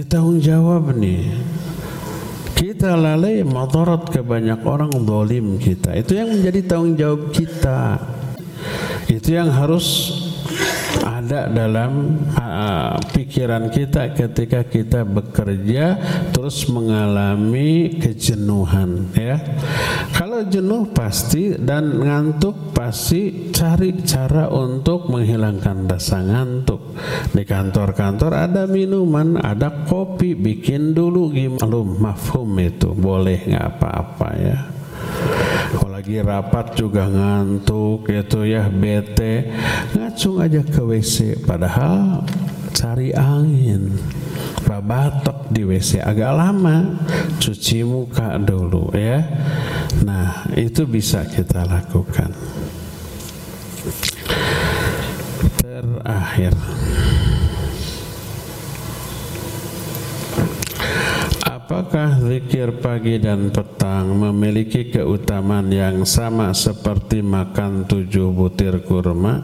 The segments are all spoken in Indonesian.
tanggung jawab nih. Kita lalai madarat ke banyak orang zalim kita. Itu yang menjadi tanggung jawab kita. Itu yang harus ada dalam pikiran kita ketika kita bekerja terus mengalami kejenuhan, ya. Kalau jenuh pasti dan ngantuk pasti cari cara untuk menghilangkan rasa ngantuk. Di kantor-kantor ada minuman, ada kopi, bikin dulu gimana mafhum itu boleh nggak apa-apa, ya. Kalau lagi rapat juga ngantuk itu ya, bete, ngacung aja ke WC, padahal cari angin, babatok di WC agak lama, cuci muka dulu, ya. Nah, itu bisa kita lakukan. Terakhir, apakah zikir pagi dan petang memiliki keutamaan yang sama seperti makan 7 butir kurma?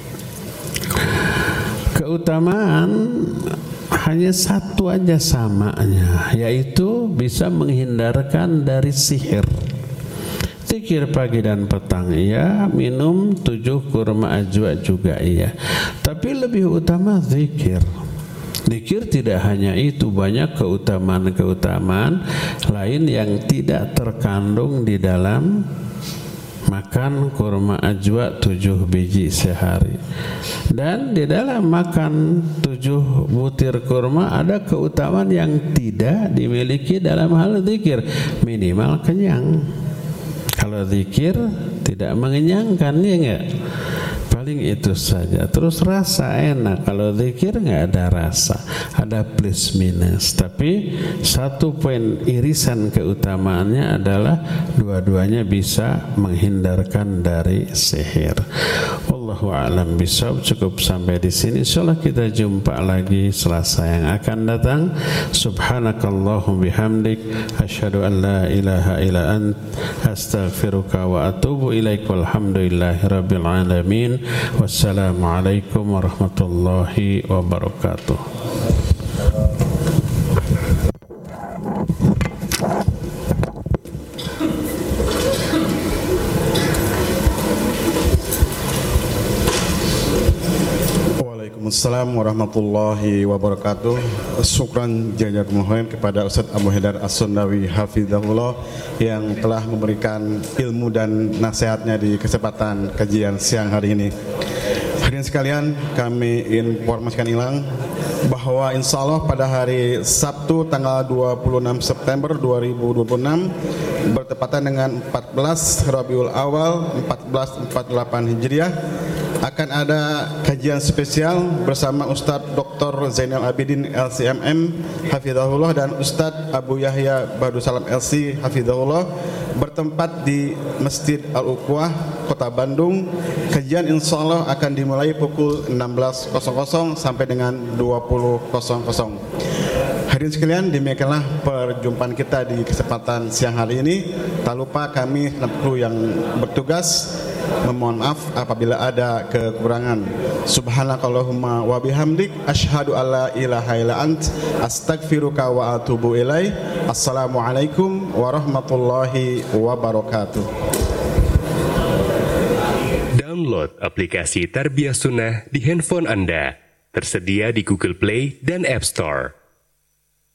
Keutamaan hanya satu aja samanya, yaitu bisa menghindarkan dari sihir. Zikir pagi dan petang iya, minum 7 kurma ajwa juga iya. Tapi lebih utama zikir. Zikir tidak hanya itu, banyak keutamaan-keutamaan lain yang tidak terkandung di dalam makan kurma ajwa 7 biji sehari. Dan di dalam makan 7 butir kurma ada keutamaan yang tidak dimiliki dalam hal zikir. Minimal kenyang. Kalau zikir tidak mengenyangkan, ya enggak? Paling itu saja. Terus rasa enak. Kalau zikir nggak ada rasa, ada plus minus. Tapi satu poin irisan keutamaannya adalah dua-duanya bisa menghindarkan dari sihir. Wallahu a'lam bishawab. Cukup sampai di sini. Insyaallah kita jumpa lagi Selasa yang akan datang. Subhanakallahumma bihamdik, asyhadu an la ilaha illa ant, astaghfiruka wa atubu ilaik. Walhamdulillahirabbil alamin. Wassalamualaikum warahmatullahi wabarakatuh. Assalamualaikum warahmatullahi wabarakatuh. Syukran jazakumullah kepada Ustaz Abu Haidar As-Sundawi hafizahullah yang telah memberikan ilmu dan nasihatnya di kesempatan kajian siang hari ini. Hadirin sekalian, kami informasikan ulang bahwa insya Allah pada hari Sabtu tanggal 26 September 2026 bertepatan dengan 14 Rabiul Awal 1448 Hijriah akan ada kajian spesial bersama Ustadz Dr. Zainal Abidin LCMM hafizahullah dan Ustadz Abu Yahya Badussalam LC hafizahullah bertempat di Masjid Al-Uqwah Kota Bandung. Kajian insya Allah akan dimulai pukul 16.00 sampai dengan 20.00. Hadirin sekalian, demikianlah perjumpaan kita di kesempatan siang hari ini. Tak lupa kami kru yang bertugas memohon maaf apabila ada kekurangan. Subhanakallahumma wa bihamdik, asyhadu alla ilaha illa ant, astaghfiruka wa atubu ilaik. Assalamualaikum warahmatullahi wabarakatuh. Download aplikasi Tarbiyah Sunnah di handphone Anda. Tersedia di Google Play dan App Store.